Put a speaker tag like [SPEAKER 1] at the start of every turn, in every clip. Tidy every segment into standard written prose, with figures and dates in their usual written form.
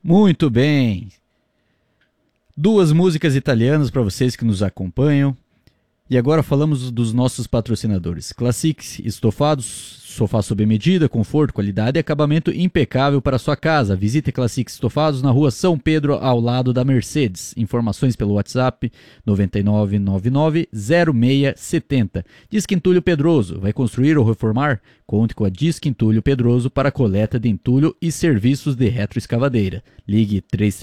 [SPEAKER 1] Muito bem. Duas músicas italianas para vocês que nos acompanham. E agora falamos dos nossos patrocinadores. Classics Estofados, sofá sob medida, conforto, qualidade e acabamento impecável para sua casa. Visite Classics Estofados na rua São Pedro, ao lado da Mercedes. Informações pelo WhatsApp 9999-0670. Disque Entulho Pedroso. Vai construir ou reformar? Conte com a Disque Entulho Pedroso para coleta de entulho e serviços de retroescavadeira. Ligue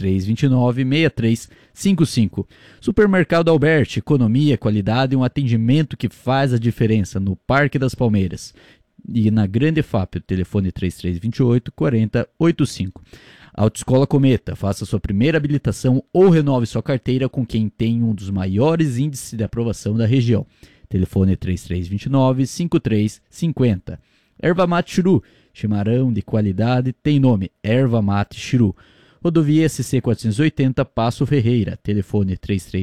[SPEAKER 1] 3329-6355. Supermercado Alberti. Economia, qualidade e um atendimento que faz a diferença no Parque das Palmeiras. E na Grande FAP, o telefone 3328-4085. Autoescola Cometa, faça sua primeira habilitação ou renove sua carteira com quem tem um dos maiores índices de aprovação da região. Telefone 3329-5350. Erva Mate Chiru, chimarrão de qualidade tem nome, Erva Mate Chiru. Rodovia SC 480, Passo Ferreira, telefone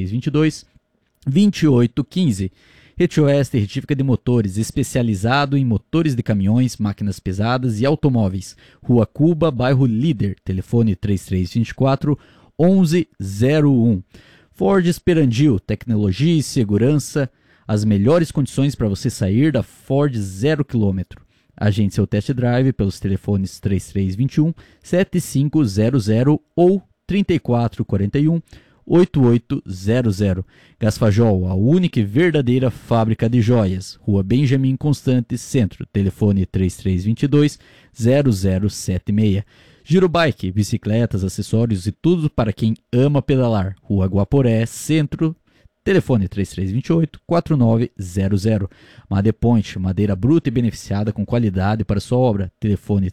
[SPEAKER 1] 3322-2815. Rete Oeste, retífica de motores, especializado em motores de caminhões, máquinas pesadas e automóveis. Rua Cuba, bairro Líder, telefone 3324-1101. Ford Esperandil, tecnologia e segurança, as melhores condições para você sair da Ford 0 km. Agende seu test drive pelos telefones 3321-7500 ou 3441-8800. Gasfajol, a única e verdadeira fábrica de joias. Rua Benjamin Constante, Centro. Telefone 3322-0076. Girobike, bicicletas, acessórios e tudo para quem ama pedalar. Rua Guaporé, Centro. Telefone 3328-4900. Madepoint, madeira bruta e beneficiada com qualidade para sua obra. Telefone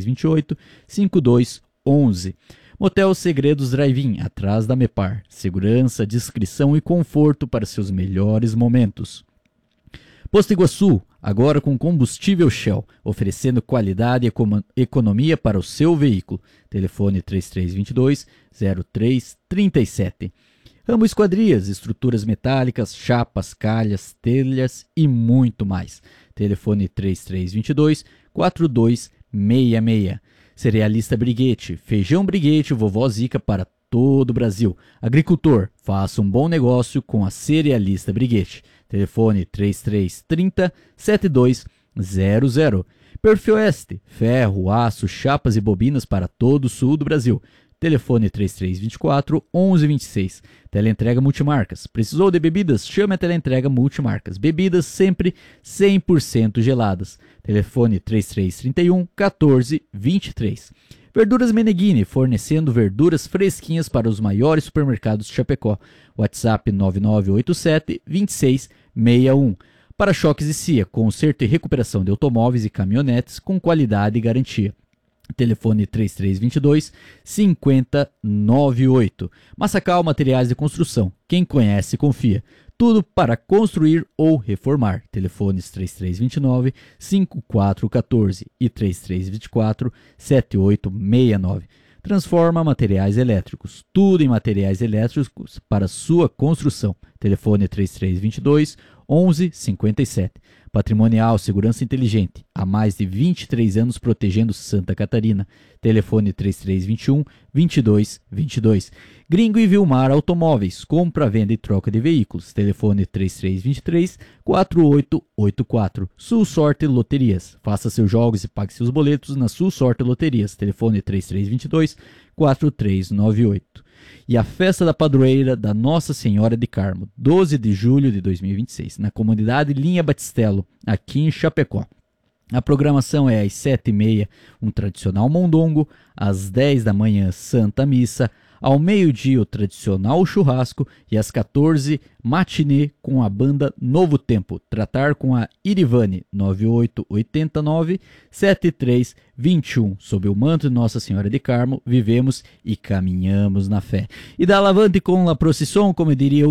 [SPEAKER 1] 3328-5211. Motel Segredos Drive-In, atrás da Mepar. Segurança, discrição e conforto para seus melhores momentos. Posto Iguaçu, agora com combustível Shell, oferecendo qualidade e economia para o seu veículo. Telefone 3322-0337. Rambo Esquadrias, estruturas metálicas, chapas, calhas, telhas e muito mais. Telefone 3322-4266. Cerealista Briguete, feijão Briguete, vovó Zica para todo o Brasil. Agricultor, faça um bom negócio com a Cerealista Briguete. Telefone 3330-7200. Perfil Oeste, ferro, aço, chapas e bobinas para todo o sul do Brasil. Telefone 3324-1126. Teleentrega Multimarcas. Precisou de bebidas? Chame a Teleentrega Multimarcas. Bebidas sempre 100% geladas. Telefone 3331-1423. Verduras Meneghini, fornecendo verduras fresquinhas para os maiores supermercados de Chapecó. WhatsApp 9987-2661. Para-choques e CIA, conserto e recuperação de automóveis e caminhonetes com qualidade e garantia. Telefone 3322-5098. Massacal Materiais de Construção. Quem conhece, confia. Tudo para construir ou reformar. Telefones 3329-5414 e 3324-7869. Transforma Materiais Elétricos. Tudo em materiais elétricos para sua construção. Telefone 3322-1157. Patrimonial Segurança Inteligente. Há mais de 23 anos protegendo Santa Catarina. Telefone 3321-2222. Gringo e Vilmar Automóveis. Compra, venda e troca de veículos. Telefone 3323-4884. Sul Sorte Loterias. Faça seus jogos e pague seus boletos na Sul Sorte Loterias. Telefone 3322-4398. E a festa da padroeira da Nossa Senhora de Carmo, 12 de julho de 2026, na comunidade Linha Batistelo, aqui em Chapecó. A programação é às 7h30, um tradicional mondongo, às 10 da manhã, Santa Missa, ao meio-dia o tradicional churrasco e às 14 matinê com a banda Novo Tempo. Tratar com a Irivane 9889-7321. Sob o manto de Nossa Senhora de Carmo, vivemos e caminhamos na fé. E da Lavante com la procissão, como diria o